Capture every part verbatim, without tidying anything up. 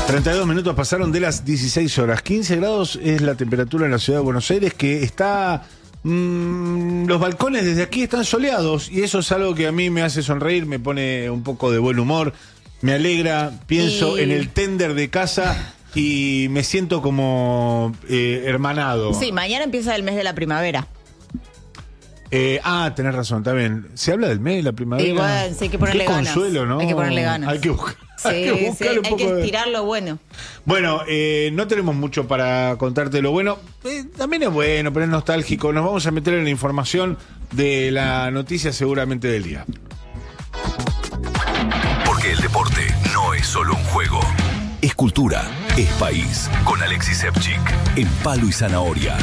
treinta y dos minutos pasaron de las dieciséis horas. quince grados es la temperatura en la ciudad de Buenos Aires, que está... Mmm, los balcones desde aquí están soleados y eso es algo que a mí me hace sonreír, me pone un poco de buen humor, me alegra, pienso y... en el tender de casa y me siento como eh, hermanado. Sí, mañana empieza el mes de la primavera. Eh, ah, tenés razón, está bien. Se habla del mes de la primavera. Igual, sí, hay que ponerle Qué ganas. Consuelo, ¿no? Hay que ponerle ganas. Hay que buscar. Sí, hay que, buscar sí, un hay poco que de... estirar lo bueno. Bueno, eh, no tenemos mucho para contarte lo bueno. Eh, también es bueno, pero es nostálgico. Nos vamos a meter en la información de la noticia seguramente del día. Porque el deporte no es solo un juego. Es cultura, es país. Con Alexis Sevchik, en Palo y Zanahoria.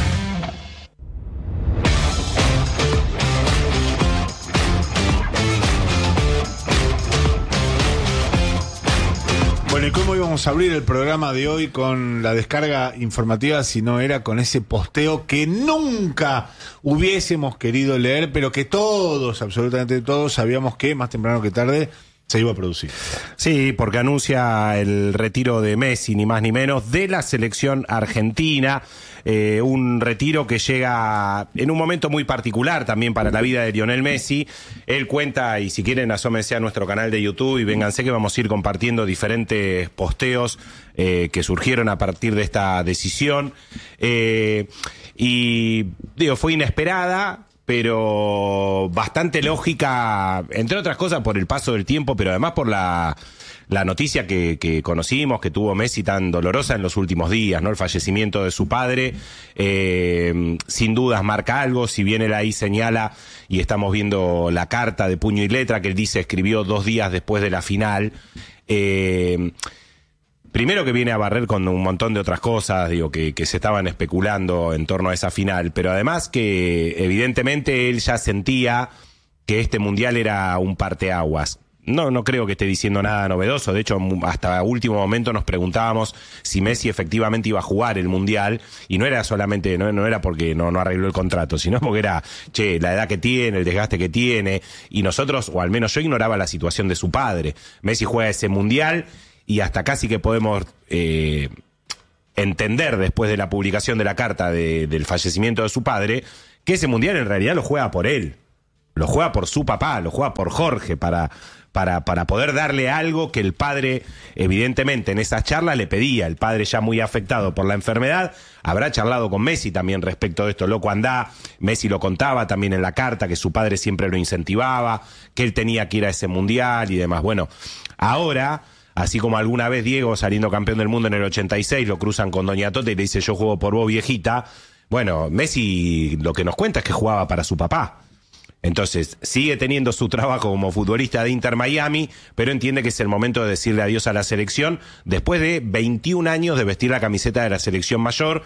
Bueno, ¿y cómo íbamos a abrir el programa de hoy con la descarga informativa si no era con ese posteo que nunca hubiésemos querido leer, pero que todos, absolutamente todos, sabíamos que más temprano que tarde se iba a producir? Sí, porque anuncia el retiro de Messi, ni más ni menos, de la selección argentina. Eh, un retiro que llega en un momento muy particular también para la vida de Lionel Messi. Él cuenta, y si quieren asómense a nuestro canal de YouTube y vénganse que vamos a ir compartiendo diferentes posteos eh, que surgieron a partir de esta decisión. Eh, y digo, fue inesperada, pero bastante lógica, entre otras cosas por el paso del tiempo, pero además por la... la noticia que, que conocimos, que tuvo Messi tan dolorosa en los últimos días, ¿no? El fallecimiento de su padre, eh, sin dudas marca algo, si bien él ahí señala, y estamos viendo la carta de puño y letra que él dice escribió dos días después de la final, eh, primero que viene a barrer con un montón de otras cosas, digo, que, que se estaban especulando en torno a esa final, pero además que evidentemente él ya sentía que este mundial era un parteaguas. No, no creo que esté diciendo nada novedoso. De hecho, hasta último momento nos preguntábamos si Messi efectivamente iba a jugar el Mundial. Y no era solamente, no, no era porque no, no arregló el contrato, sino porque era, che, la edad que tiene, el desgaste que tiene. Y nosotros, o al menos yo, ignoraba la situación de su padre. Messi juega ese Mundial y hasta casi que podemos eh, entender, después de la publicación de la carta de, del fallecimiento de su padre, que ese Mundial en realidad lo juega por él. Lo juega por su papá, lo juega por Jorge, para... Para, para poder darle algo que el padre, evidentemente, en esas charlas le pedía. El padre, ya muy afectado por la enfermedad, habrá charlado con Messi también respecto de esto. Loco andá, Messi lo contaba también en la carta, que su padre siempre lo incentivaba, que él tenía que ir a ese mundial y demás. Bueno, ahora, así como alguna vez Diego, saliendo campeón del mundo en el ochenta y seis, lo cruzan con Doña Tota y le dice yo juego por vos, viejita. Bueno, Messi lo que nos cuenta es que jugaba para su papá. Entonces, sigue teniendo su trabajo como futbolista de Inter Miami, pero entiende que es el momento de decirle adiós a la selección después de veintiún años de vestir la camiseta de la selección mayor.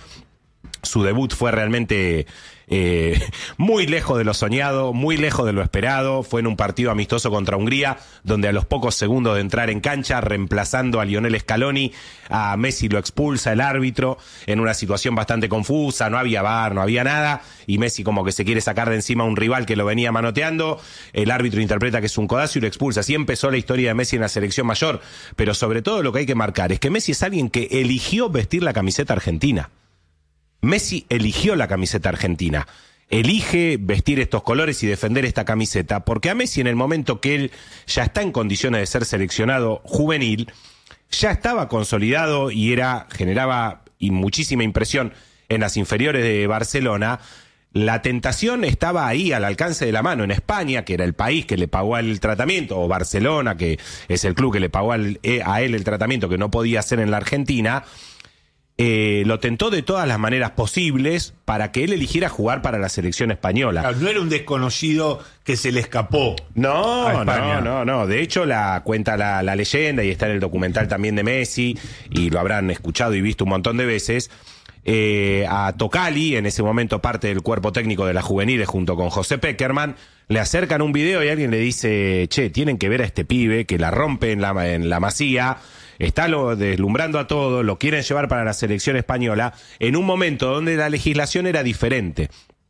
Su debut fue realmente eh, muy lejos de lo soñado, muy lejos de lo esperado. Fue en un partido amistoso contra Hungría, donde a los pocos segundos de entrar en cancha, reemplazando a Lionel Scaloni, a Messi lo expulsa el árbitro en una situación bastante confusa. No había V A R, no había nada, y Messi como que se quiere sacar de encima a un rival que lo venía manoteando. El árbitro interpreta que es un codazo y lo expulsa. Así empezó la historia de Messi en la selección mayor. Pero sobre todo lo que hay que marcar es que Messi es alguien que eligió vestir la camiseta argentina. Messi eligió la camiseta argentina, elige vestir estos colores y defender esta camiseta, porque a Messi, en el momento que él ya está en condiciones de ser seleccionado juvenil, ya estaba consolidado y era, generaba y muchísima impresión en las inferiores de Barcelona. La tentación estaba ahí al alcance de la mano en España, que era el país que le pagó el tratamiento, o Barcelona, que es el club que le pagó al, a él el tratamiento que no podía hacer en la Argentina. Eh, lo tentó de todas las maneras posibles para que él eligiera jugar para la selección española. Claro, no era un desconocido que se le escapó. No, no, no, no. De hecho, la cuenta la, la leyenda, y está en el documental también de Messi, y lo habrán escuchado y visto un montón de veces. Eh, a Tocali, en ese momento parte del cuerpo técnico de las juveniles, junto con José Peckerman, le acercan un video y alguien le dice, che, tienen que ver a este pibe que la rompe en la, en la Masía. Está lo deslumbrando a todos, lo quieren llevar para la selección española en un momento donde la legislación era diferente.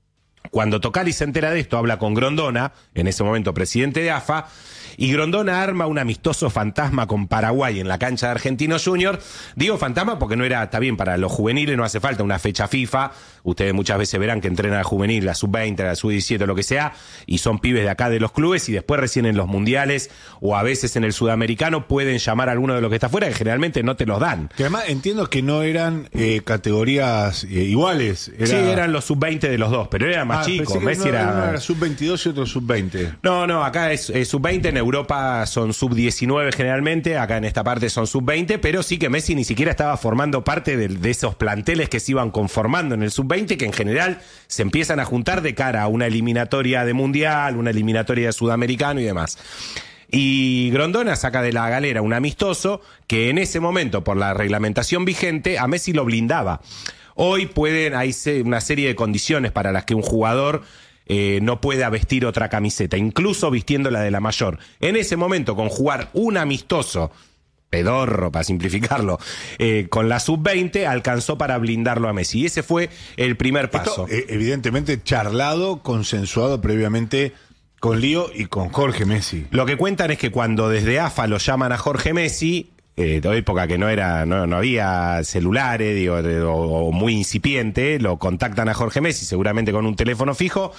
Cuando Tocali se entera de esto, habla con Grondona, en ese momento presidente de A F A, y Grondona arma un amistoso fantasma con Paraguay en la cancha de Argentinos Juniors. Digo fantasma porque no era, está bien, para los juveniles no hace falta una fecha FIFA. Ustedes muchas veces verán que entrenan al juvenil, la sub veinte, la sub diecisiete, lo que sea, y son pibes de acá de los clubes, y después recién en los mundiales o a veces en el sudamericano pueden llamar a alguno de los que está afuera, que generalmente no te los dan. Que además entiendo que no eran eh, categorías eh, iguales. Era... Sí, eran los sub veinte de los dos, pero eran más ah, chicos. Messi uno, era... uno era sub veintidós y otro sub veinte. No, no, acá es, es sub veinte, en Europa son sub diecinueve generalmente, acá en esta parte son sub veinte, pero sí que Messi ni siquiera estaba formando parte de, de esos planteles que se iban conformando en el sub veinte, que en general se empiezan a juntar de cara a una eliminatoria de mundial, una eliminatoria de sudamericano y demás. Y Grondona saca de la galera un amistoso que en ese momento, por la reglamentación vigente, a Messi lo blindaba. Hoy pueden, hay una serie de condiciones para las que un jugador eh, no pueda vestir otra camiseta, incluso vistiendo la de la mayor. En ese momento, con jugar un amistoso, pedorro para simplificarlo, eh, con la sub veinte, alcanzó para blindarlo a Messi. Y ese fue el primer paso. Esto, eh, evidentemente charlado, consensuado previamente con Lío y con Jorge Messi. Lo que cuentan es que cuando desde A F A lo llaman a Jorge Messi, eh, de época que no era, no, no había celulares, digo, de, o, o muy incipiente, lo contactan a Jorge Messi, seguramente con un teléfono fijo,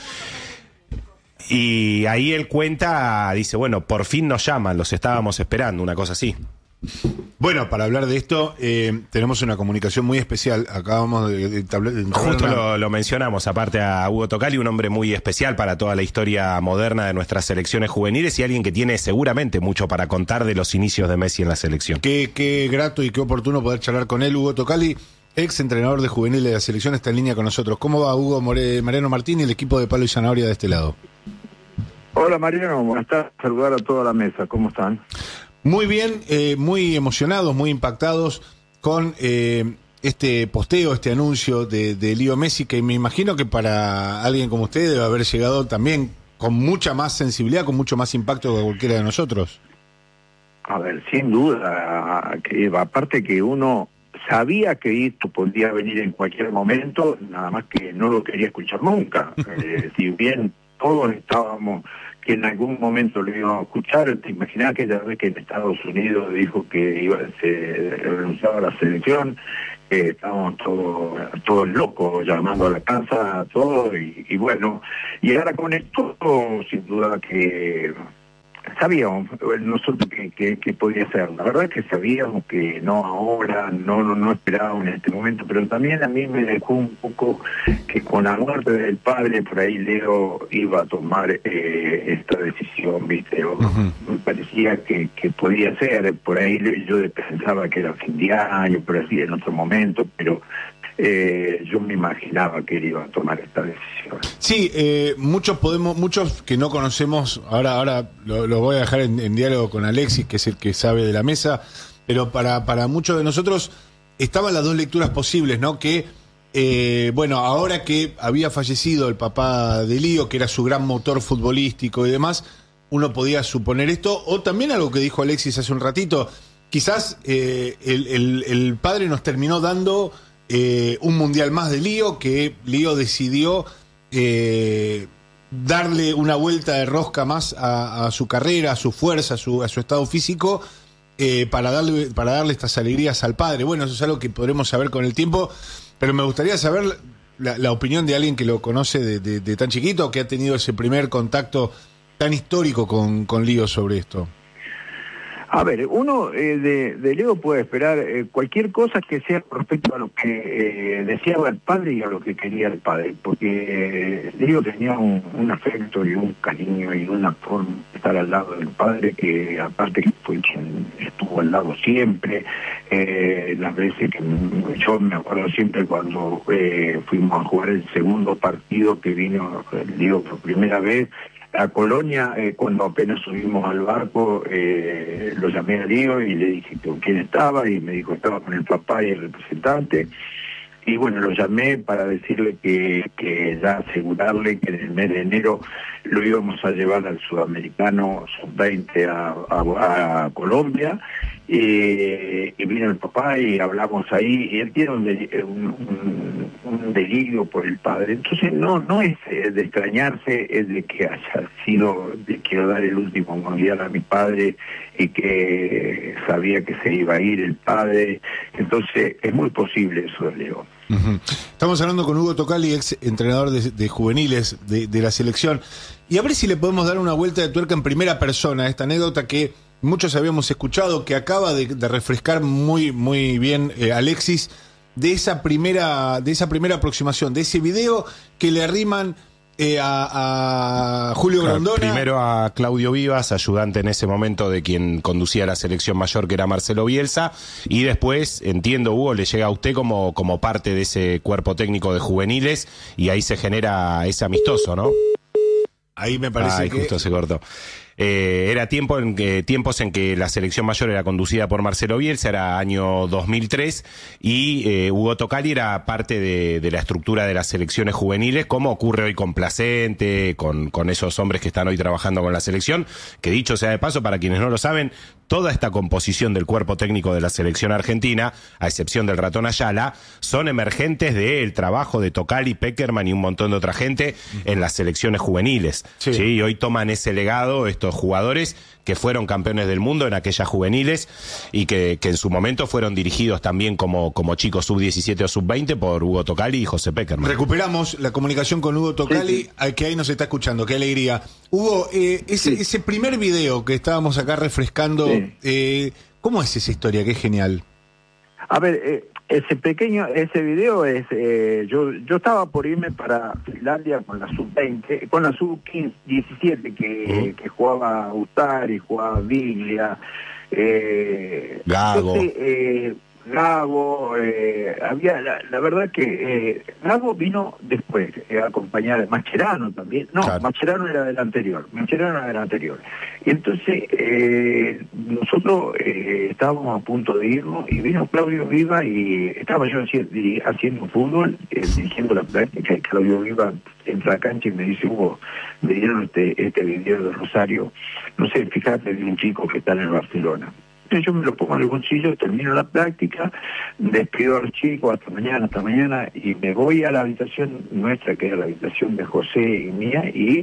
y ahí él cuenta, dice, bueno, por fin nos llaman, los estábamos esperando, una cosa así. Bueno, para hablar de esto, eh, tenemos una comunicación muy especial. Acabamos de, de, de, de Justo una... lo, lo mencionamos, aparte a Hugo Tocali, un hombre muy especial para toda la historia moderna de nuestras selecciones juveniles y alguien que tiene seguramente mucho para contar de los inicios de Messi en la selección. Qué, qué grato y qué oportuno poder charlar con él. Hugo Tocali, ex entrenador de juveniles de la selección, está en línea con nosotros. ¿Cómo va Hugo More, Mariano Martín y el equipo de Palo y Zanahoria de este lado? Hola Mariano, buenas tardes, saludar a toda la mesa, ¿cómo están? Muy bien, eh, muy emocionados, muy impactados con eh, este posteo, este anuncio de, de Lío Messi, que me imagino que para alguien como usted debe haber llegado también con mucha más sensibilidad, con mucho más impacto que cualquiera de nosotros. A ver, sin duda, que aparte que uno sabía que esto podía venir en cualquier momento, nada más que no lo quería escuchar nunca. eh, si bien todos estábamos que en algún momento lo íbamos a escuchar, te imaginás que ya vez que en Estados Unidos dijo que iba se renunciaba a la selección, eh, estábamos todos todos locos llamando a la casa, todos, y, y bueno, y ahora con esto, sin duda que sabíamos nosotros que, que, que podía ser. La verdad es que sabíamos que no ahora, no, no, no esperábamos en este momento, pero también a mí me dejó un poco que con la muerte del padre, por ahí Leo iba a tomar eh, esta decisión, ¿viste? O, uh-huh. Me parecía que, que podía ser, por ahí yo pensaba que era fin de año, pero así en otro momento, pero Eh, yo me imaginaba que él iba a tomar esta decisión. Sí, eh, muchos podemos, muchos que no conocemos, ahora ahora lo, lo voy a dejar en, en diálogo con Alexis, que es el que sabe de la mesa, pero para, para muchos de nosotros estaban las dos lecturas posibles, ¿no? Que, eh, bueno, ahora que había fallecido el papá de Lío, que era su gran motor futbolístico y demás, uno podía suponer esto, o también algo que dijo Alexis hace un ratito, quizás eh, el, el, el padre nos terminó dando Eh, un mundial más de Lío, que Lío decidió eh, darle una vuelta de rosca más a, a su carrera, a su fuerza, a su, a su estado físico, eh, para darle para darle estas alegrías al padre. Bueno, eso es algo que podremos saber con el tiempo, pero me gustaría saber la, la opinión de alguien que lo conoce de, de, de tan chiquito, que ha tenido ese primer contacto tan histórico con, con Lío sobre esto. A ver, uno eh, de, de Leo puede esperar eh, cualquier cosa que sea respecto a lo que eh, deseaba el padre y a lo que quería el padre, porque eh, Leo tenía un, un afecto y un cariño y una forma de estar al lado del padre que aparte que fue quien estuvo al lado siempre, eh, las veces que yo me acuerdo siempre cuando eh, fuimos a jugar el segundo partido que vino Leo por primera vez a Colonia, eh, cuando apenas subimos al barco, eh, lo llamé a Lío y le dije con quién estaba, y me dijo estaba con el papá y el representante, y bueno, lo llamé para decirle que, que ya asegurarle que en el mes de enero lo íbamos a llevar al sudamericano sub veinte a, a, a Colombia, Eh, y vino el papá y hablamos ahí, y él tiene un, del, un, un, un delirio por el padre. Entonces no no es de extrañarse, es de que haya sido, de quiero dar el último mundial a mi padre y que sabía que se iba a ir el padre. Entonces es muy posible eso, Leo. Uh-huh. Estamos hablando con Hugo Tocali, ex entrenador de, de juveniles de, de la selección, y a ver si le podemos dar una vuelta de tuerca en primera persona a esta anécdota que muchos habíamos escuchado, que acaba de, de refrescar muy muy bien eh, Alexis, de esa primera de esa primera aproximación, de ese video que le arriman eh, a, a Julio Claro, Grondona. Primero a Claudio Vivas, ayudante en ese momento de quien conducía la selección mayor, que era Marcelo Bielsa, y después, entiendo, Hugo, le llega a usted como, como parte de ese cuerpo técnico de juveniles, y ahí se genera ese amistoso, ¿no? Ahí me parece Ay, que justo se cortó. Eh, era tiempo en que, tiempos en que la selección mayor era conducida por Marcelo Bielsa, era año dos mil tres, y eh, Hugo Tocali era parte de, de la estructura de las selecciones juveniles, como ocurre hoy con Placente, con, con esos hombres que están hoy trabajando con la selección, que dicho sea de paso, para quienes no lo saben, toda esta composición del cuerpo técnico de la selección argentina, a excepción del Ratón Ayala, son emergentes del trabajo de Tocali, Peckerman y un montón de otra gente en las selecciones juveniles. Sí. ¿Sí? Y hoy toman ese legado estos jugadores que fueron campeones del mundo en aquellas juveniles y que, que en su momento fueron dirigidos también como, como chicos sub diecisiete o sub veinte por Hugo Tocali y José Peckerman. Recuperamos la comunicación con Hugo Tocali, Sí, sí. al que ahí nos está escuchando. Qué alegría. Hugo, eh, ese, Sí. ese primer video que estábamos acá refrescando, Sí. eh, ¿cómo es esa historia? Qué genial. A ver, eh, ese pequeño, ese video es, eh, yo yo estaba por irme para Finlandia con la sub veinte, con la sub diecisiete que, que jugaba Ustari, jugaba Biglia, eh, Gago. entonces, eh, Gago, eh, había, la, la verdad que eh, Gago vino después, eh, acompañado de Mascherano también, no, Claro. Mascherano era del anterior, Mascherano era del anterior. Y entonces eh, nosotros eh, estábamos a punto de irnos y vino Claudio Viva y estaba yo haciendo, haciendo fútbol, eh, dirigiendo la práctica, y Claudio Viva entra a la cancha y me dice, Hugo, me dieron este, este video de Rosario, no sé, fíjate de un chico que está en el Barcelona. Entonces yo me lo pongo en el bolsillo, termino la práctica, despido a los chicos, hasta mañana, hasta mañana, y me voy a la habitación nuestra, que era la habitación de José y mía, y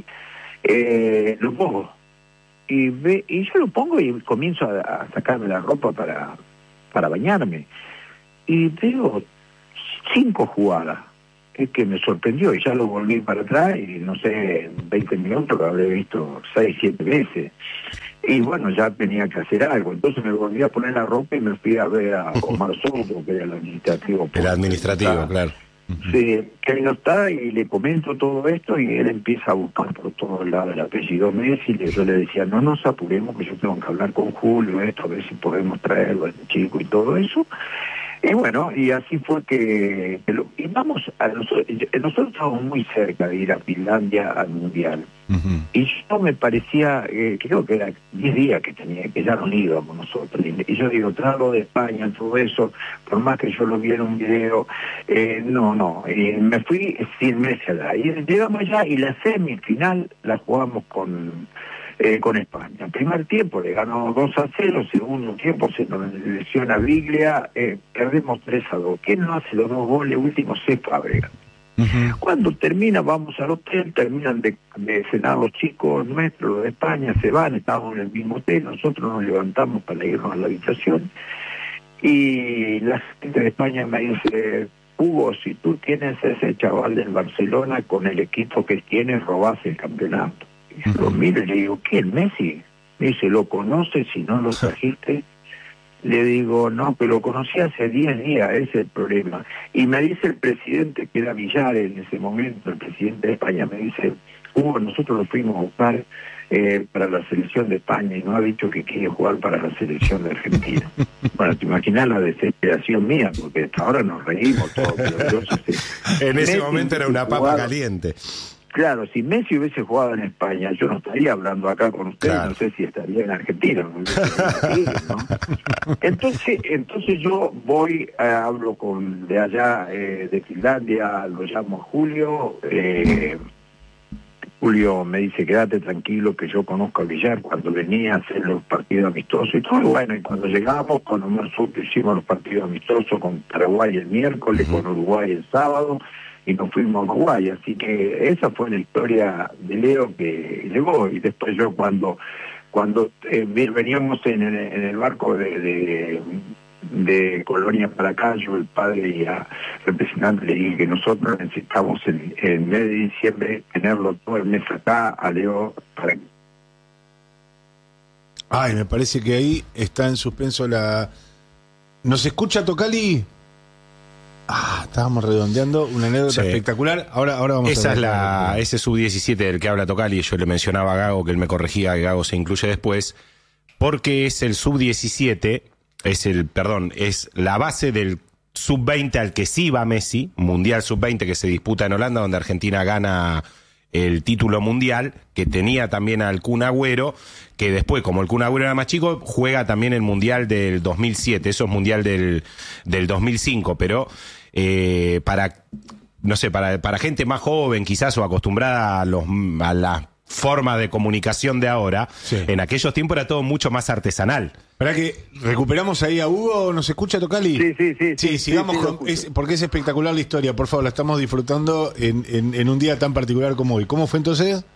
eh, lo pongo. Y, ve, y yo lo pongo y comienzo a, a sacarme la ropa para, para bañarme. Y veo cinco jugadas, es que me sorprendió, y ya lo volví para atrás, y no sé, en veinte minutos lo habré visto seis, siete veces. Y bueno, ya tenía que hacer algo. Entonces me volví a poner la ropa y me fui a ver a Omar Soto, que era el administrativo. El administrativo, claro. Sí, que él no está, y le comento todo esto y él empieza a buscar por todos lados el apellido Messi. Y yo le decía, no nos apuremos, que yo tengo que hablar con Julio, esto, a ver si podemos traerlo a este chico y todo eso. Y bueno, y así fue que, que lo, y vamos a nosotros, nosotros estábamos muy cerca de ir a Finlandia al Mundial. Uh-huh. Y yo me parecía, eh, creo que era diez días que tenía, que ya nos íbamos nosotros. Y, y yo digo, trago de España, todo eso, por más que yo lo viera en un video, eh, no, no, eh, me fui cien meses allá. Y llegamos allá y la semifinal la jugamos con... Eh, con España. El primer tiempo le ganó dos a cero, segundo tiempo se nos lesiona Biglia, eh, perdemos tres a dos. ¿Quién no hace los dos goles? Último se Fábregas. Uh-huh. Cuando termina, vamos al hotel, terminan de, de cenar los chicos nuestros de España, se van, estamos en el mismo hotel, nosotros nos levantamos para irnos a la habitación, y la gente de España me dice, Hugo, si tú tienes ese chaval del Barcelona con el equipo que tienes, robás el campeonato. Y yo lo miro y le digo, ¿quién? Messi. Me dice, ¿lo conoces si no lo trajiste? Le digo, no, pero lo conocí hace diez días, ese es el problema. Y me dice el presidente, que era Villar en ese momento, el presidente de España, me dice, Hugo, nosotros lo fuimos a buscar eh, para la selección de España y nos ha dicho que quiere jugar para la selección de Argentina. Bueno, te imaginas la desesperación mía, porque hasta ahora nos reímos todos. Pero yo sé, En ese Messi momento era una papa jugaba, caliente. Claro, si Messi hubiese jugado en España, yo no estaría hablando acá con ustedes, Claro. no sé si estaría en Argentina. ¿No? Entonces, entonces yo voy, eh, hablo con de allá, eh, de Finlandia, lo llamo a Julio, eh, Julio me dice, quédate tranquilo que yo conozco a Villar cuando venía a hacer los partidos amistosos y todo. Y bueno, y cuando llegamos con Omar Sucre hicimos los partidos amistosos con Paraguay el miércoles, uh-huh. con Uruguay el sábado, y nos fuimos a Uruguay. Así que esa fue la historia de Leo que llegó. Y después yo cuando cuando eh, veníamos en el, en el barco de... de de Colonia para acá, yo el padre y a representante le dije que nosotros necesitamos en el mes de diciembre tenerlo todo el mes acá a Leo para... Ay, me parece que ahí está en suspenso la... ¿Nos escucha Tocali? Ah, estábamos redondeando una anécdota sí. espectacular. Ahora, ahora vamos Esa a ver. Es la, ese sub diecisiete del que habla Tocali. Yo le mencionaba a Gago que él me corregía, que Gago se incluye después, porque es el sub diecisiete... Es el, perdón, es la base del sub veinte al que sí va Messi, Mundial sub veinte que se disputa en Holanda, donde Argentina gana el título mundial, que tenía también al Kun Agüero, que después, como el Kun Agüero era más chico, juega también el Mundial del dos mil siete, eso es Mundial del, del dos mil cinco, pero eh, para, no sé, para, para gente más joven quizás o acostumbrada a, los, a la forma de comunicación de ahora, sí. en aquellos tiempos era todo mucho más artesanal. ¿Para que recuperamos ahí a Hugo? ¿Nos escucha Tocali? Sí, sí, sí. Sí, sí sigamos sí, sí, con... Es, porque es espectacular la historia, por favor, la estamos disfrutando en, en, en un día tan particular como hoy. ¿Cómo fue entonces?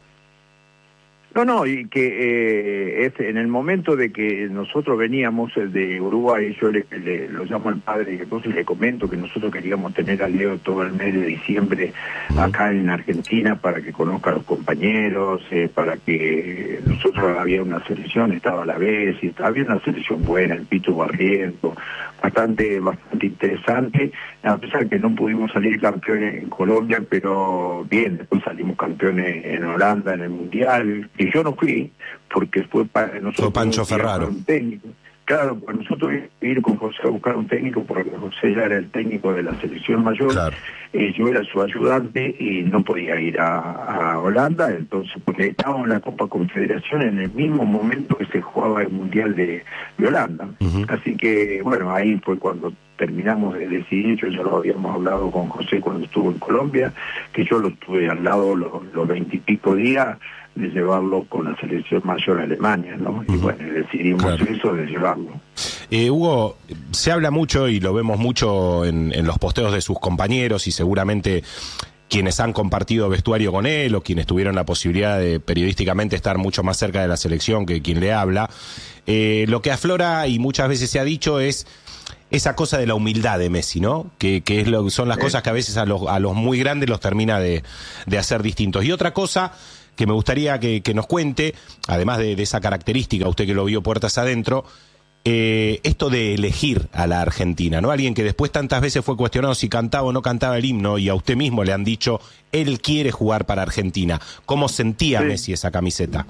No, no, y que eh, es en el momento de que nosotros veníamos de Uruguay, yo le, le lo llamo al padre y entonces le comento que nosotros queríamos tener a Leo todo el mes de diciembre acá en Argentina para que conozca a los compañeros, eh, para que nosotros había una selección, estaba la vez, y había una selección buena, el Pito Barriento, bastante, bastante interesante, a pesar que no pudimos salir campeones en Colombia, pero bien, después salimos campeones en Holanda en el Mundial. Y yo no fui, porque fue para nosotros... Fue Pancho Ferraro. Un técnico. Claro, para nosotros ir con José a buscar un técnico, porque José ya era el técnico de la selección mayor, claro. eh, yo era su ayudante y no podía ir a, a Holanda, entonces, porque estábamos en la Copa Confederación en el mismo momento que se jugaba el Mundial de, de Holanda. Uh-huh. Así que, bueno, ahí fue cuando terminamos de decidir, yo ya lo habíamos hablado con José cuando estuvo en Colombia, que yo lo tuve al lado los veintipico días, de llevarlo con la selección mayor a Alemania, ¿no? Y bueno, decidimos claro. eso de llevarlo. Eh, Hugo, se habla mucho y lo vemos mucho en, en los posteos de sus compañeros y seguramente quienes han compartido vestuario con él o quienes tuvieron la posibilidad de periodísticamente estar mucho más cerca de la selección que quien le habla. Eh, lo que aflora y muchas veces se ha dicho es esa cosa de la humildad de Messi, ¿no? Que, que es lo, son las sí. cosas que a veces a los, a los muy grandes los termina de, de hacer distintos. Y otra cosa que me gustaría que, que nos cuente, además de, de esa característica, usted que lo vio puertas adentro, eh, esto de elegir a la Argentina, ¿no? Alguien que después tantas veces fue cuestionado si cantaba o no cantaba el himno y a usted mismo le han dicho, él quiere jugar para Argentina. ¿Cómo sentía sí. Messi esa camiseta?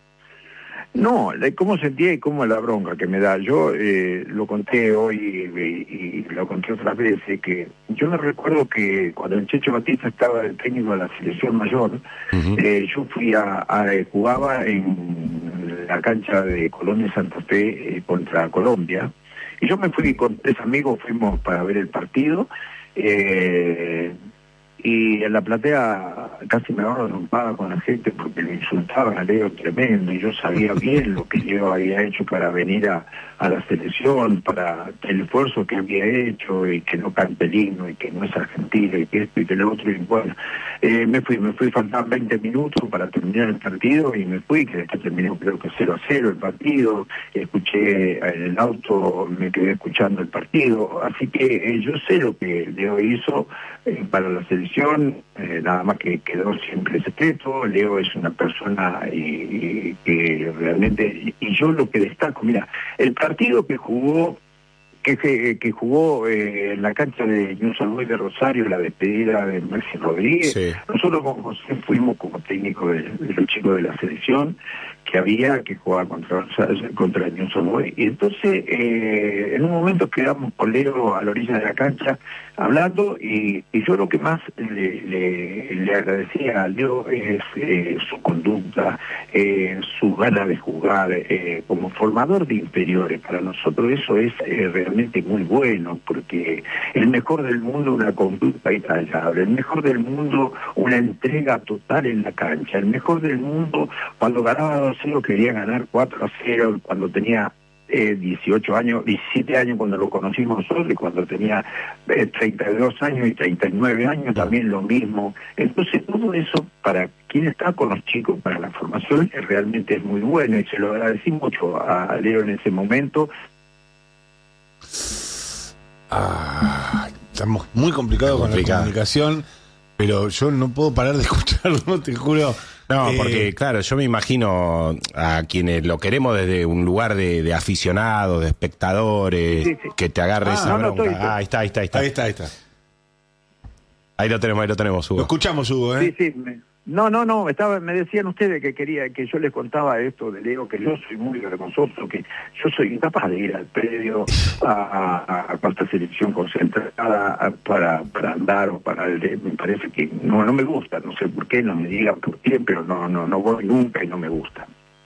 No, cómo sentía y cómo la bronca que me da. Yo eh, lo conté hoy y, y lo conté otras veces, que yo me recuerdo que cuando el Checho Batista estaba el técnico de la selección mayor, uh-huh. eh, yo fui a, a jugaba en la cancha de Colón de Santa Fe eh, contra Colombia, y yo me fui con tres amigos, fuimos para ver el partido, eh, y en la platea casi me agarro trompada con la gente porque le insultaban a Leo tremendo, y yo sabía bien lo que Leo había hecho para venir a, a la selección, para el esfuerzo que había hecho, y que no cante el himno, y que no es argentino, y que esto y que lo otro, y bueno, eh, me fui, me fui, faltaban veinte minutos para terminar el partido, y me fui, que después terminó creo que cero a cero el partido, escuché en el auto, me quedé escuchando el partido, así que eh, yo sé lo que Leo hizo eh, para la selección. Eh, nada más que quedó siempre secreto. Leo es una persona y, y, que realmente, y, y yo lo que destaco, mira, el partido que jugó que, que, que jugó eh, en la cancha de New Boys de Rosario, la despedida de Maxi Rodríguez, sí. nosotros con José fuimos como técnico de, de los chicos de la selección, que había, que jugaba contra, contra el Newell's Old Boys. Y entonces, eh, en un momento quedamos con Leo a la orilla de la cancha hablando, y, y yo lo que más le, le, le agradecía a Leo es eh, su conducta, eh, su ganas de jugar, eh, como formador de inferiores. Para nosotros eso es eh, realmente muy bueno, porque el mejor del mundo una conducta intachable, el mejor del mundo una entrega total en la cancha, el mejor del mundo cuando ganaba dos a cero quería ganar cuatro a cero, cuando tenía eh, dieciocho años, diecisiete años cuando lo conocimos nosotros, y cuando tenía eh, treinta y dos años y treinta y nueve años también lo mismo. Entonces todo eso para quien está con los chicos, para la formación, eh, realmente es muy bueno, y se lo agradecí mucho a Leo en ese momento. Ah, estamos muy complicados con la comunicación, pero yo no puedo parar de escucharlo, te juro. No, eh, porque claro, yo me imagino a quienes lo queremos desde un lugar de, de aficionados, de espectadores, sí, sí. que te agarre Ah, esa no, no, bronca. estoy- Ah, ahí está, ahí está, ahí está. Ahí está, ahí está. Ahí lo tenemos, ahí lo tenemos, Hugo. Lo escuchamos, Hugo, ¿eh? Sí, sí. Me... No, no, no. Estaba, me decían ustedes que quería que yo les contaba esto de Leo, que yo soy muy vergonzoso, que yo soy incapaz de ir al predio a, a, a cuarta selección concentrada a, para, para andar o para el de, me parece que no, no me gusta, no sé por qué, no me digan por qué, pero no, no, no voy nunca y no me gusta.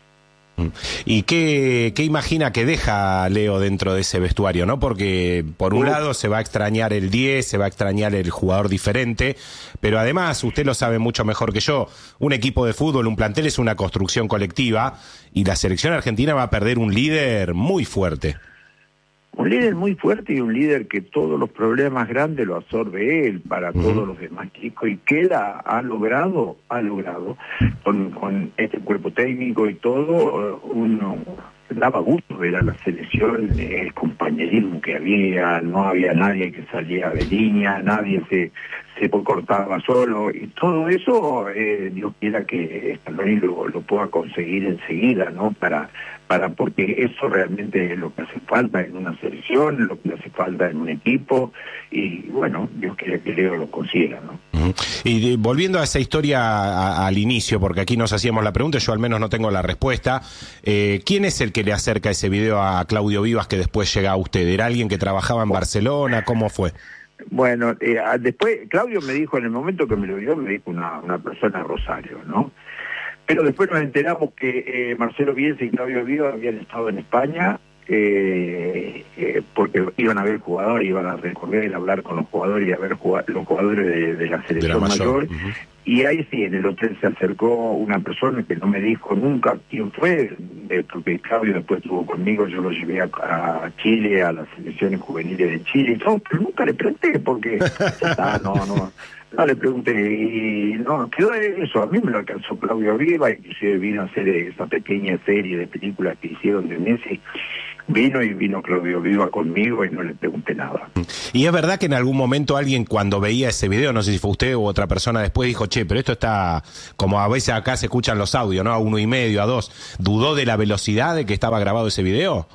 ¿Y qué, qué imagina que deja Leo dentro de ese vestuario, no? Porque por un Uf. lado se va a extrañar el diez, se va a extrañar el jugador diferente, pero además, usted lo sabe mucho mejor que yo, un equipo de fútbol, un plantel es una construcción colectiva, y la selección argentina va a perder un líder muy fuerte. Un líder muy fuerte y un líder que todos los problemas grandes lo absorbe él para Uh-huh. todos los demás chicos, y que él ha, ha logrado, ha logrado con, con este cuerpo técnico y todo, uno daba gusto ver a la selección, el compañerismo que había, no había nadie que salía de línea, nadie se, se cortaba solo, y todo eso, eh, Dios quiera que Scaloni lo, lo pueda conseguir enseguida, ¿no? Para, para, porque eso realmente es lo que hace falta en una selección, lo que hace falta en un equipo, y bueno, Dios quiera que Leo lo consiga, ¿no? Uh-huh. Y de, volviendo a esa historia a, a, al inicio, porque aquí nos hacíamos la pregunta, yo al menos no tengo la respuesta, eh, ¿quién es el que le acerca ese video a Claudio Vivas que después llega a usted? ¿Era alguien que trabajaba en Barcelona? ¿Cómo fue? Bueno, eh, después Claudio me dijo, en el momento que me lo vio, me dijo una, una persona de Rosario, ¿no? Pero después nos enteramos que eh, Marcelo Bielsa y Claudio Vivas habían estado en España, eh, eh, porque iban a ver jugadores, iban a recorrer, a hablar con los jugadores y a ver jugad- los jugadores de, de la selección De la mayor. mayor. Uh-huh. Y ahí sí, en el hotel se acercó una persona que no me dijo nunca quién fue, eh, porque Claudio después estuvo conmigo, yo lo llevé a, a Chile, a las selecciones juveniles de Chile y todo, pero nunca le pregunté, porque ya está, no, no, no le pregunté, y no, quedó eso, a mí me lo alcanzó Claudio Viva, inclusive vino a hacer esa pequeña serie de películas que hicieron de Messi. Vino y vino Claudio Viva conmigo y no le pregunté nada. Y es verdad que en algún momento alguien cuando veía ese video, no sé si fue usted u otra persona después, dijo, che, pero esto está, como a veces acá se escuchan los audios, ¿no? A uno y medio, a dos. ¿Dudó de la velocidad de que estaba grabado ese video?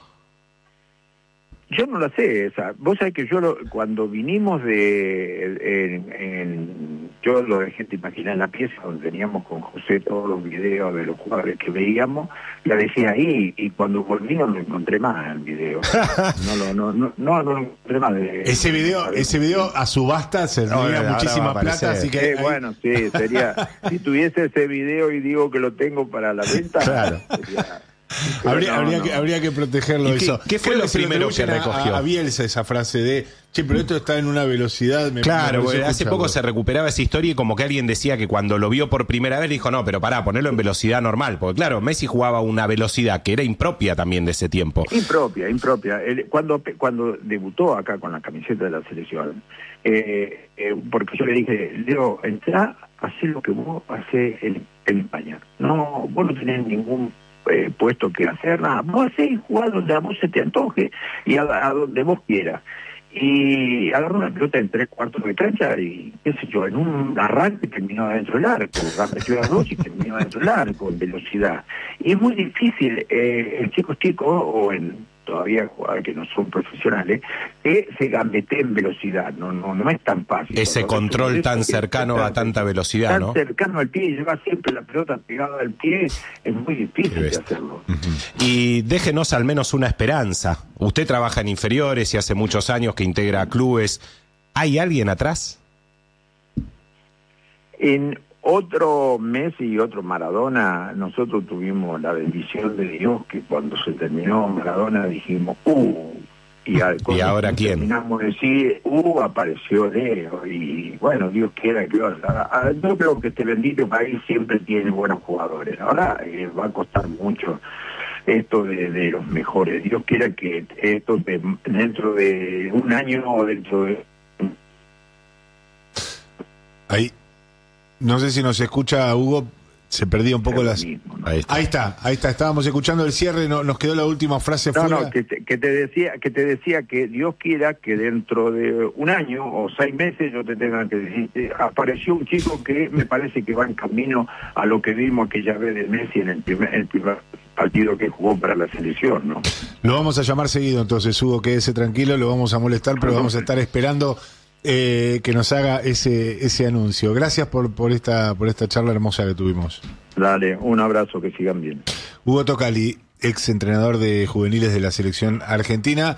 Yo no la sé esa. Vos sabés que yo lo, cuando vinimos de... En, en, yo lo dejé te imaginar en la pieza donde teníamos con José todos los videos de los jugadores que veíamos, la dejé ahí, y cuando volví no lo encontré más el video. No lo, no, no, no, no lo encontré más. De, Ese video, ese video a subasta se Ahora- tenía ahora va muchísima a aparecer. plata, así que Eh, ahí- bueno, sí, sería... si tuviese ese video y digo que lo tengo para la venta... Claro. Sería, pero Habría, no, habría, no. Que, habría que protegerlo ¿Y qué- eso. qué fue Creo lo se primero que atribuyen a- recogió? A, a Bielsa esa frase de, che, pero esto está en una velocidad. Me, me Claro, pareció porque hace escucharlo. poco se recuperaba esa historia y como que alguien decía que cuando lo vio por primera vez le dijo, no, pero pará, ponerlo en velocidad normal. Porque claro, Messi jugaba a una velocidad que era impropia también de ese tiempo. Impropia, impropia. Él, cuando, cuando debutó acá con la camiseta de la selección, eh, eh, porque yo le dije, Leo, entrá, hacé lo que vos hacés en, en España. No, vos no tenés ningún eh, puesto que hacer, nada. Vos hacés y jugás donde a vos se te antoje y a, a donde vos quieras. Y agarró una pelota en tres cuartos de cancha y, qué sé yo, en un arranque terminó adentro del arco, metió las dos y terminó adentro del arco en velocidad. Y es muy difícil, eh, el chico chico, o en todavía jugadores que no son profesionales, que se gambeteen velocidad, no no no es tan fácil. Ese control eso, tan que cercano tan, a tanta velocidad, tan ¿no? cercano al pie y llevar siempre la pelota pegada al pie, es muy difícil de hacerlo. Uh-huh. Y déjenos al menos una esperanza. Usted trabaja en inferiores y hace muchos años que integra clubes. ¿Hay alguien atrás? En otro Messi y otro Maradona, nosotros tuvimos la bendición de Dios que cuando se terminó Maradona dijimos, ¡uh! Y, al, ¿Y ahora quién? Terminamos de decir, ¡uh! Apareció Leo. Y bueno, Dios quiera que... Ahora, yo creo que este bendito país siempre tiene buenos jugadores. Ahora eh, va a costar mucho esto de, de los mejores. Dios quiera que esto de, dentro de un año o dentro de... Ahí... No sé si nos escucha, Hugo, se perdía un poco las... Mismo, ¿no? Ahí está. ahí está, ahí está, estábamos escuchando el cierre, no, nos quedó la última frase No, fuera. no, que te, que te decía que te decía que Dios quiera que dentro de un año o seis meses yo te tenga que decir, eh, apareció un chico que me parece que va en camino a lo que vimos aquella vez de Messi en el primer, el primer partido que jugó para la selección, ¿no? Lo vamos a llamar seguido entonces, Hugo, quédese tranquilo, lo vamos a molestar, pero vamos a estar esperando eh, que nos haga ese ese anuncio. Gracias por por esta por esta charla hermosa que tuvimos. Dale, un abrazo, que sigan bien. Hugo Tocali, ex entrenador de juveniles de la selección argentina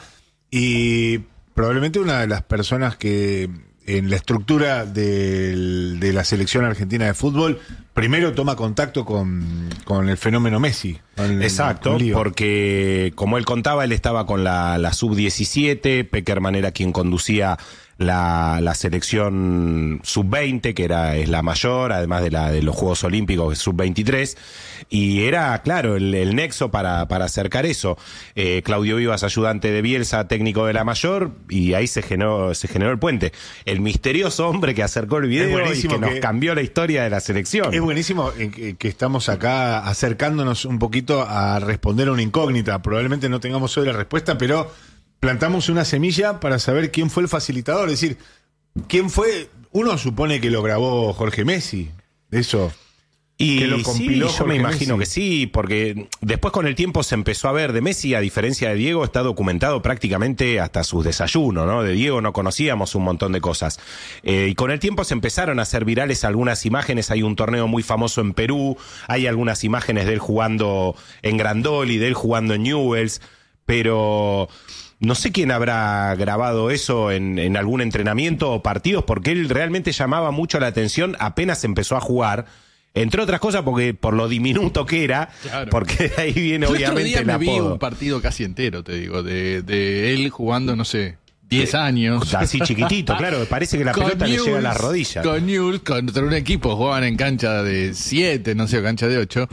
y probablemente una de las personas que en la estructura del, de la selección argentina de fútbol primero toma contacto con, con el fenómeno Messi. Con, Exacto, con porque como él contaba, él estaba con la, la sub diecisiete, Peckerman era quien conducía la, la selección sub veinte, que era es la mayor, además de la de los Juegos Olímpicos, sub veintitrés, y era, claro, el, el nexo para, para acercar eso. Eh, Claudio Vivas, ayudante de Bielsa, técnico de la mayor, y ahí se generó, se generó el puente. El misterioso hombre que acercó el video y que, que nos cambió la historia de la selección. Es buenísimo que, que estamos acá acercándonos un poquito a responder a una incógnita. Probablemente no tengamos hoy la respuesta, pero plantamos una semilla para saber quién fue el facilitador. Es decir, quién fue... Uno supone que lo grabó Jorge Messi, eso... Y que lo compiló sí, yo me Jorge imagino Messi. que sí, porque después con el tiempo se empezó a ver de Messi, a diferencia de Diego, está documentado prácticamente hasta sus desayunos, ¿no? De Diego no conocíamos un montón de cosas. Eh, y con el tiempo se empezaron a hacer virales algunas imágenes, hay un torneo muy famoso en Perú, hay algunas imágenes de él jugando en Grandoli, de él jugando en Newell's, pero... No sé quién habrá grabado eso en, en algún entrenamiento o partidos, porque él realmente llamaba mucho la atención apenas empezó a jugar. Entre otras cosas porque por lo diminuto que era, Claro. porque de ahí viene Yo obviamente el otro día el me vi apodo. un partido casi entero, te digo, de, de él jugando, no sé, diez años. Así chiquitito, claro, parece que la Con pelota le llega a Newell's, las rodillas. Con Newell's, contra un equipo, jugaban en cancha de siete, no sé, o cancha de ocho.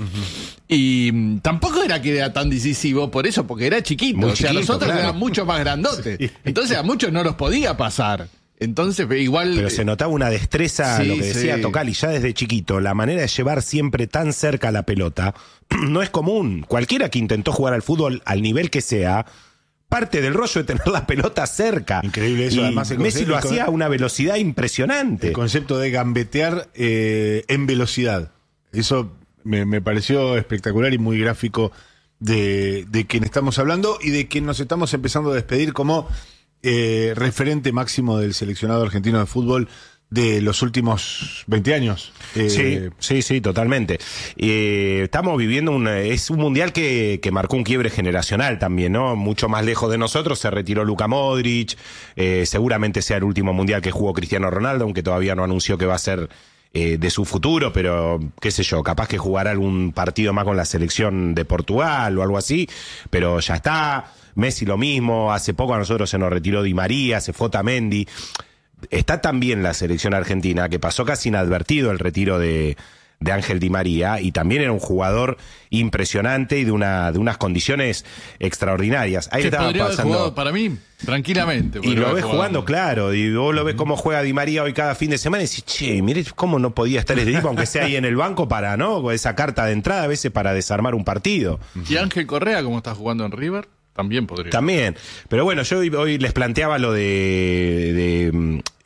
Y mm, tampoco era que era tan decisivo por eso, porque era chiquito. Muy o sea, chiquito, nosotros claro. éramos mucho más grandotes. Entonces a muchos no los podía pasar. Entonces, igual... Pero se notaba una destreza, Sí, lo que decía sí. Tocali, ya desde chiquito, la manera de llevar siempre tan cerca la pelota, no es común. Cualquiera que intentó jugar al fútbol al nivel que sea, parte del rollo de tener la pelota cerca. Increíble eso, Y además el Messi lo concepto- hacía a una velocidad impresionante. El concepto de gambetear eh, en velocidad. Eso me, me pareció espectacular y muy gráfico de, de quien estamos hablando y de quien nos estamos empezando a despedir como eh, referente máximo del seleccionado argentino de fútbol de los últimos veinte años. Eh, Sí, sí, sí, totalmente. Eh, estamos viviendo un, es un mundial que, que marcó un quiebre generacional también, ¿no? Mucho más lejos de nosotros se retiró Luka Modric, eh, seguramente sea el último mundial que jugó Cristiano Ronaldo, aunque todavía no anunció que va a ser eh, de su futuro, pero qué sé yo, capaz que jugará algún partido más con la selección de Portugal o algo así, pero ya está. Messi lo mismo, hace poco a nosotros se nos retiró Di María, se fue Otamendi. Está también la selección argentina, que pasó casi inadvertido el retiro de, de Ángel Di María, y también era un jugador impresionante y de una de unas condiciones extraordinarias. Ahí que estaba podría haber pasando. jugado para mí, tranquilamente. Y podría lo haber ves jugado. jugando, claro, y vos lo ves cómo juega Di María hoy cada fin de semana y decís, che, mire cómo no podía estar este tipo, aunque sea ahí en el banco para, ¿no? Con esa carta de entrada a veces para desarmar un partido. Y Ángel Correa, como está jugando en River, también podría. También. Pero bueno, yo hoy, hoy les planteaba lo de, de mm,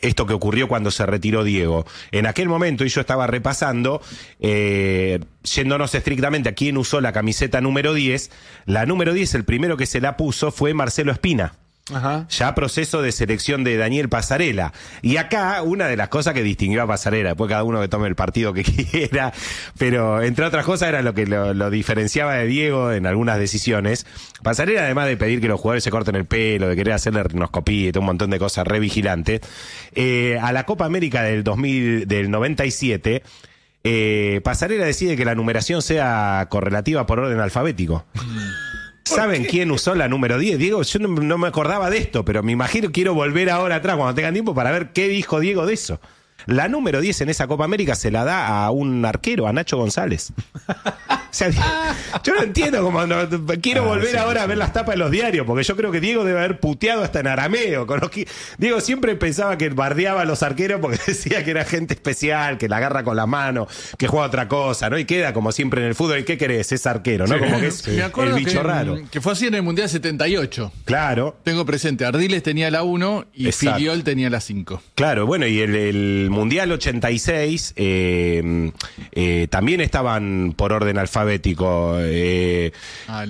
esto que ocurrió cuando se retiró Diego. En aquel momento, y yo estaba repasando, eh, yéndonos estrictamente a quién usó la camiseta número diez, la número diez, el primero que se la puso fue Marcelo Espina. Ajá. Ya proceso de selección de Daniel Passarella. Y acá, una de las cosas que distinguió a Passarella, después cada uno que tome el partido que quiera, pero entre otras cosas era lo que lo, lo diferenciaba de Diego en algunas decisiones. Passarella, además de pedir que los jugadores se corten el pelo, de querer hacerle rinoscopía y todo un montón de cosas re vigilantes, eh, a la Copa América del dos mil, del noventa y siete, eh, Passarella decide que la numeración sea correlativa por orden alfabético. ¿Saben quién usó la número diez? Diego, yo no, no me acordaba de esto, pero me imagino, quiero volver ahora atrás cuando tengan tiempo para ver qué dijo Diego de eso. La número diez en esa Copa América se la da a un arquero, a Nacho González. O sea, yo no entiendo cómo no, quiero ah, volver sí, ahora sí. a ver las tapas de los diarios, porque yo creo que Diego debe haber puteado hasta en arameo. Con los que, Diego siempre pensaba que bardeaba a los arqueros porque decía que era gente especial, que la agarra con la mano, que juega otra cosa, ¿no? Y queda como siempre en el fútbol. ¿Y qué querés? Es arquero, ¿no? Sí, como que es sí. el bicho que, raro. Que fue así en el Mundial setenta y ocho. Claro. Tengo presente, Ardiles tenía la uno y Exacto. Filiol tenía la cinco. Claro, bueno, y el, el Mundial ochenta y seis eh, eh, también estaban por orden alfabético. Eh, ah,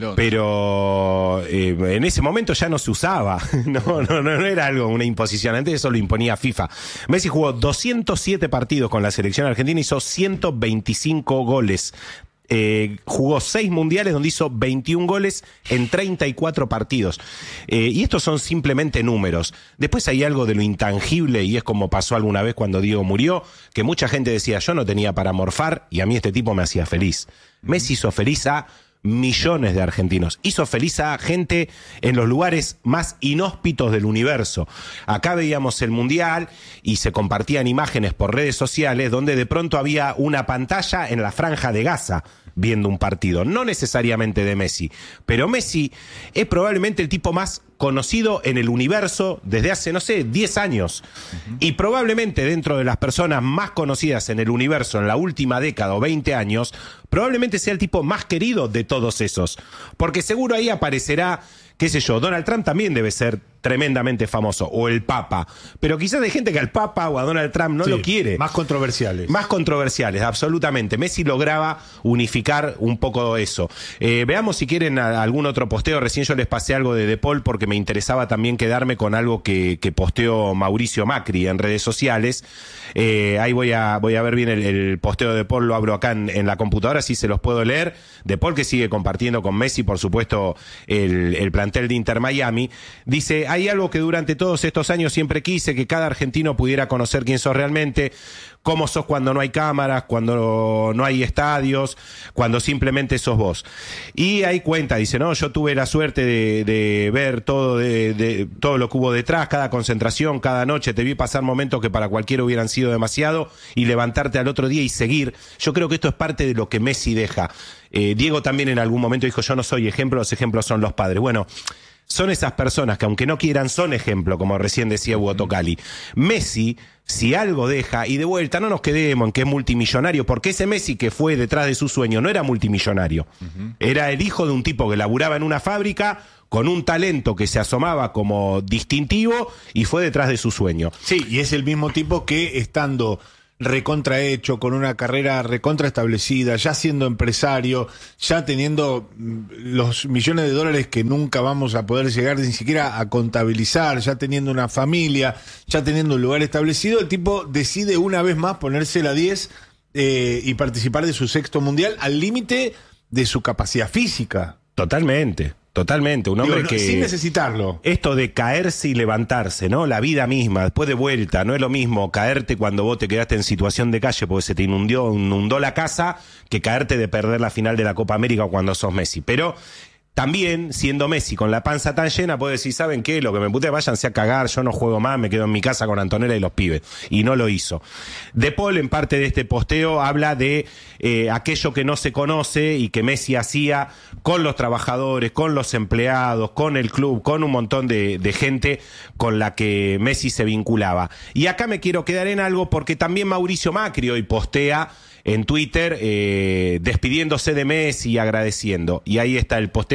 pero eh, en ese momento ya no se usaba. No, no, no, no era algo, una imposición. Antes eso lo imponía FIFA. Messi jugó doscientos siete partidos con la selección argentina, hizo ciento veinticinco goles. Eh, jugó seis mundiales donde hizo veintiún goles en treinta y cuatro partidos. Eh, y estos son simplemente números. Después hay algo de lo intangible, y es como pasó alguna vez cuando Diego murió, que mucha gente decía, yo no tenía para morfar, y a mí este tipo me hacía feliz. Messi hizo feliz a millones de argentinos. Hizo feliz a gente en los lugares más inhóspitos del universo. Acá veíamos el Mundial y se compartían imágenes por redes sociales donde de pronto había una pantalla en la Franja de Gaza viendo un partido. No necesariamente de Messi, pero Messi es probablemente el tipo más conocido en el universo desde hace, no sé, diez años. Uh-huh. Y probablemente dentro de las personas más conocidas en el universo en la última década o veinte años, probablemente sea el tipo más querido de todos esos. Porque seguro ahí aparecerá, qué sé yo, Donald Trump también debe ser tremendamente famoso, o el Papa. Pero quizás hay gente que al Papa o a Donald Trump no sí, lo quiere. Más controversiales. Más controversiales, absolutamente. Messi lograba unificar un poco eso. Eh, veamos si quieren a, a algún otro posteo. Recién yo les pasé algo de De Paul porque me interesaba también quedarme con algo que, que posteó Mauricio Macri en redes sociales. Eh, ahí voy a, voy a ver bien el, el posteo de De Paul, lo abro acá en, en la computadora, si se los puedo leer. De Paul, que sigue compartiendo con Messi, por supuesto, el, el plantel de Inter Miami. Dice, hay algo que durante todos estos años siempre quise, que cada argentino pudiera conocer quién sos realmente, cómo sos cuando no hay cámaras, cuando no hay estadios, cuando simplemente sos vos. Y ahí cuenta, dice, no, yo tuve la suerte de, de ver todo, de, de, todo lo que hubo detrás, cada concentración, cada noche, te vi pasar momentos que para cualquiera hubieran sido demasiado, y levantarte al otro día y seguir. Yo creo que esto es parte de lo que Messi deja. Eh, Diego también en algún momento dijo, yo no soy ejemplo, los ejemplos son los padres. Bueno, son esas personas que aunque no quieran son ejemplo, como recién decía Hugo Tocali. Messi, si algo deja, y de vuelta no nos quedemos en que es multimillonario, porque ese Messi que fue detrás de su sueño no era multimillonario. Uh-huh. Era el hijo de un tipo que laburaba en una fábrica con un talento que se asomaba como distintivo y fue detrás de su sueño. Sí, y es el mismo tipo que estando recontrahecho, con una carrera recontraestablecida, ya siendo empresario, ya teniendo los millones de dólares que nunca vamos a poder llegar ni siquiera a contabilizar, ya teniendo una familia, ya teniendo un lugar establecido, el tipo decide una vez más ponerse la diez eh, y participar de su sexto mundial al límite de su capacidad física. Totalmente. Totalmente, un hombre Digo, que... sin necesitarlo. Esto de caerse y levantarse, ¿no? La vida misma, después de vuelta, no es lo mismo caerte cuando vos te quedaste en situación de calle porque se te inundó, inundó la casa, que caerte de perder la final de la Copa América cuando sos Messi. Pero también, siendo Messi con la panza tan llena, puede decir, ¿saben qué? Lo que me pute, váyanse a cagar, yo no juego más, me quedo en mi casa con Antonella y los pibes. Y no lo hizo. De Paul, en parte de este posteo, habla de eh, aquello que no se conoce y que Messi hacía con los trabajadores, con los empleados, con el club, con un montón de, de gente con la que Messi se vinculaba. Y acá me quiero quedar en algo porque también Mauricio Macri hoy postea en Twitter eh, despidiéndose de Messi y agradeciendo. Y ahí está el posteo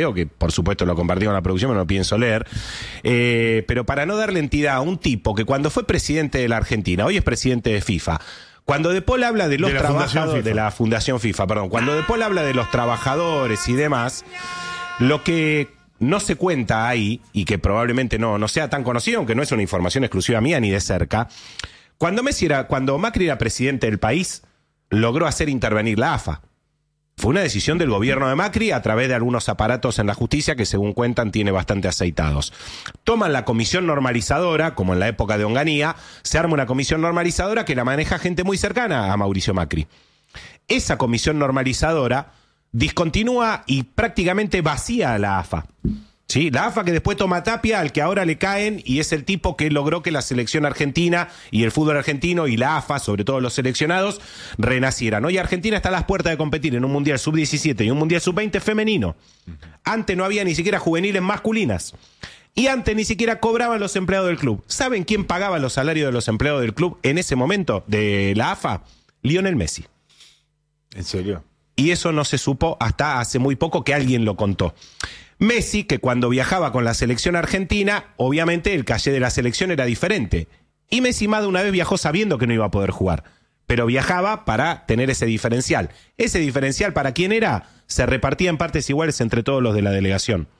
video, que por supuesto lo compartí con la producción, pero no pienso leer. Eh, pero para no darle entidad a un tipo que cuando fue presidente de la Argentina, hoy es presidente de FIFA. Cuando De Paul habla de los de trabajadores, de la Fundación FIFA, perdón, cuando De Paul habla de los trabajadores y demás, lo que no se cuenta ahí, y que probablemente no, no sea tan conocido, aunque no es una información exclusiva mía ni de cerca, cuando Messi era, cuando Macri era presidente del país, logró hacer intervenir la A F A. Fue una decisión del gobierno de Macri a través de algunos aparatos en la justicia que, según cuentan, tiene bastante aceitados. Toman la comisión normalizadora, como en la época de Onganía, se arma una comisión normalizadora que la maneja gente muy cercana a Mauricio Macri. Esa comisión normalizadora discontinúa y prácticamente vacía a la A F A. ¿Sí? La A F A que después toma Tapia, al que ahora le caen, y es el tipo que logró que la selección argentina y el fútbol argentino y la A F A, sobre todo los seleccionados, renacieran. Hoy Argentina está a las puertas de competir en un Mundial sub diecisiete y un Mundial sub veinte femenino. Antes no había ni siquiera juveniles masculinas. Y antes ni siquiera cobraban los empleados del club. ¿Saben quién pagaba los salarios de los empleados del club en ese momento de la A F A? Lionel Messi. ¿En serio? Y eso no se supo hasta hace muy poco que alguien lo contó. Messi, que cuando viajaba con la selección argentina, obviamente el caché de la selección era diferente. Y Messi más de una vez viajó sabiendo que no iba a poder jugar. Pero viajaba para tener ese diferencial. Ese diferencial, ¿para quién era? Se repartía en partes iguales entre todos los de la delegación.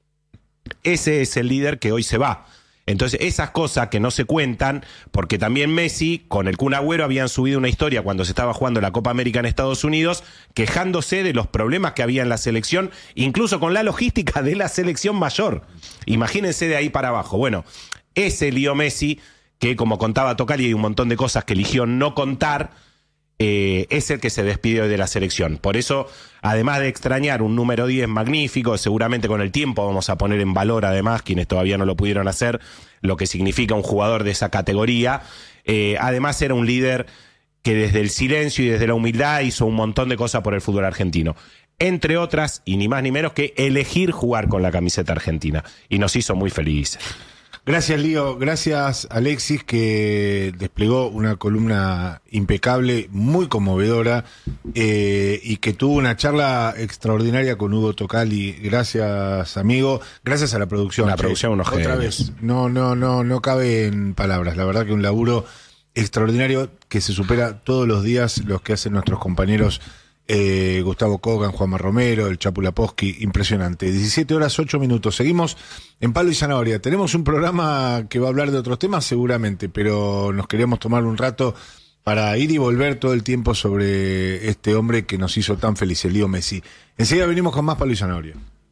Ese es el líder que hoy se va. Entonces, esas cosas que no se cuentan, porque también Messi, con el Kun Agüero, habían subido una historia cuando se estaba jugando la Copa América en Estados Unidos, quejándose de los problemas que había en la selección, incluso con la logística de la selección mayor. Imagínense de ahí para abajo. Bueno, ese lío Messi, que como contaba Tocali, hay un montón de cosas que eligió no contar, Eh, es el que se despidió de la selección. Por eso, además de extrañar un número diez magnífico, seguramente con el tiempo vamos a poner en valor, además, quienes todavía no lo pudieron hacer, lo que significa un jugador de esa categoría. Eh, además era un líder que desde el silencio y desde la humildad hizo un montón de cosas por el fútbol argentino. Entre otras, y ni más ni menos que elegir jugar con la camiseta argentina. Y nos hizo muy felices. Gracias, Lío. Gracias, Alexis, que desplegó una columna impecable, muy conmovedora, eh, y que tuvo una charla extraordinaria con Hugo Tocali. Gracias, amigo. Gracias a la producción. La producción, unos Otra genios. vez. No, no, no, no cabe en palabras. La verdad que un laburo extraordinario que se supera todos los días los que hacen nuestros compañeros. Eh, Gustavo Kogan, Juanma Romero, el Chapu Laposki, impresionante. diecisiete horas, ocho minutos. Seguimos en Palo y Zanahoria. Tenemos un programa que va a hablar de otros temas seguramente, pero nos queríamos tomar un rato para ir y volver todo el tiempo sobre este hombre que nos hizo tan felices, Lío Messi. Enseguida venimos con más Palo y Zanahoria.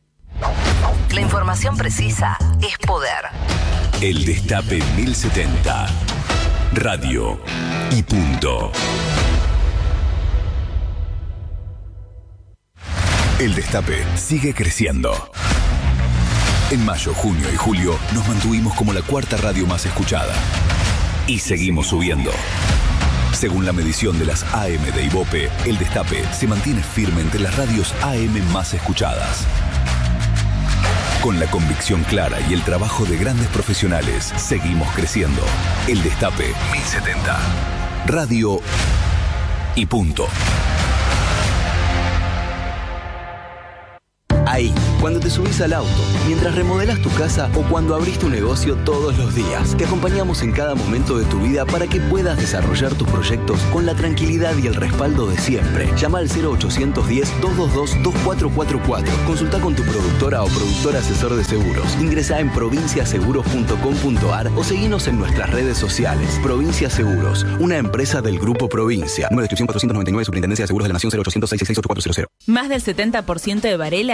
La información precisa es poder. El Destape mil setenta. Radio y punto. El Destape sigue creciendo. En mayo, junio y julio nos mantuvimos como la cuarta radio más escuchada. Y seguimos subiendo. Según la medición de las A M de Ibope, El Destape se mantiene firme entre las radios A M más escuchadas. Con la convicción clara y el trabajo de grandes profesionales, seguimos creciendo. El Destape mil setenta. Radio y punto. Ahí, cuando te subís al auto, mientras remodelas tu casa o cuando abrís tu negocio todos los días. Te acompañamos en cada momento de tu vida para que puedas desarrollar tus proyectos con la tranquilidad y el respaldo de siempre. Llama al cero ochocientos diez, doscientos veintidós, veinticuatro cuarenta y cuatro. Consulta con tu productora o productor asesor de seguros. Ingresá en provincia seguros punto com punto ar o seguinos en nuestras redes sociales. Provincia Seguros, una empresa del Grupo Provincia. Número de inscripción cuatrocientos noventa y nueve, Superintendencia de Seguros de la Nación, cero ochocientos, seiscientos sesenta y ocho, cuatrocientos. Más del setenta por ciento de Varela